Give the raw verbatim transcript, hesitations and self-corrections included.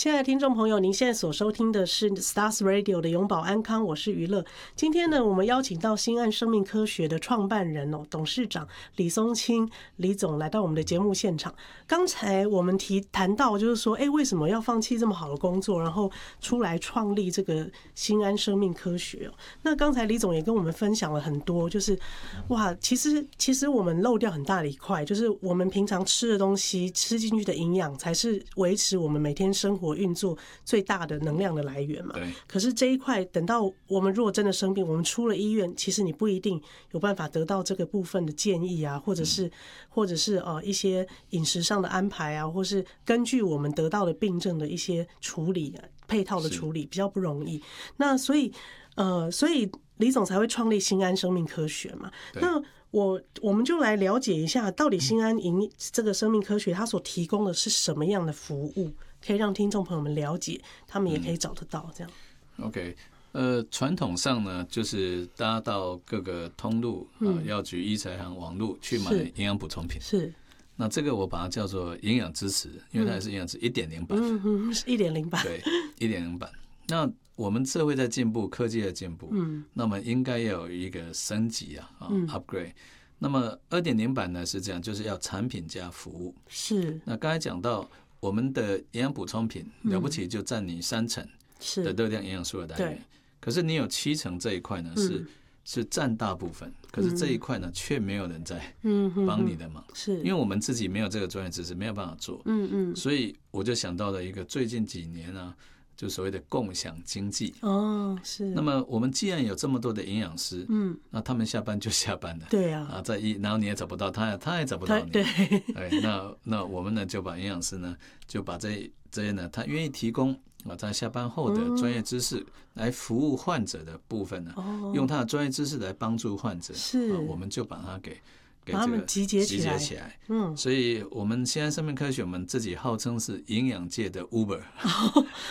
亲爱的听众朋友，您现在所收听的是 Stars Radio 的永保安康，我是娱乐。今天呢，我们邀请到新安生命科学的创办人哦，董事长李松青李总来到我们的节目现场。刚才我们提谈到，就是说，哎，为什么要放弃这么好的工作，然后出来创立这个新安生命科学哦？那刚才李总也跟我们分享了很多，就是哇，其实其实我们漏掉很大的一块，就是我们平常吃的东西吃进去的营养，才是维持我们每天生活运作最大的能量的来源嘛。可是这一块，等到我们如果真的生病，我们出了医院，其实你不一定有办法得到这个部分的建议啊，或者是或者是呃一些饮食上的安排啊，或是根据我们得到的病症的一些处理啊，配套的处理比较不容易。那所以呃，所以李总才会创立新安生命科学嘛。那我我们就来了解一下，到底新安营这个生命科学它所提供的是什么样的服务，可以让听众朋友们了解，他们也可以找得到这样。 嗯、OK， 呃，传统上呢，就是大家到各个通路啊、呃，药局、医材行、网路去买营养补充品。 是。 那这个我把它叫做营养支持，因为它也是营养支一点零版。 嗯嗯，一点零版。 对，一点零版。那我们社会在进步，科技在进步，嗯，那么应该要有一个升级啊，啊、嗯、upgrade。那么二点零版呢是这样，就是要产品加服务。是。那刚才讲到我们的营养补充品，了不起就占你三成的热量营养素的来源，可是你有七成这一块呢是、嗯、是占大部分，可是这一块呢却没有人在帮你的忙，是因为我们自己没有这个专业知识，没有办法做。嗯嗯。所以我就想到了一个最近几年啊。就所谓的共享经济哦，是。那么我们既然有这么多的营养师，嗯，那他们下班就下班了，对啊，啊，在一，然后你也找不到他，他也找不到你，对，哎，那那我们呢就把营养师呢就把这这些呢，他愿意提供啊，在下班后的专业知识来服务患者的部分呢，哦、用他的专业知识来帮助患者，是、啊，我们就把它给。给这个集结起来，起来嗯，所以我们现在生命科学，我们自己号称是营养界的 Uber，